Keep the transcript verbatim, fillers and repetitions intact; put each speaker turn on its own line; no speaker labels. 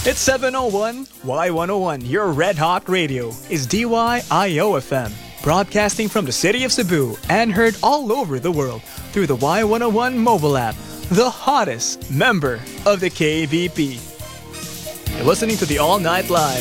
It's seven oh one, Y one oh one, your red hot radio is D Y I O F M, broadcasting from the city of Cebu and heard all over the world through the Y one oh one mobile app, the hottest member of the K V P. You're listening to the All Night Live.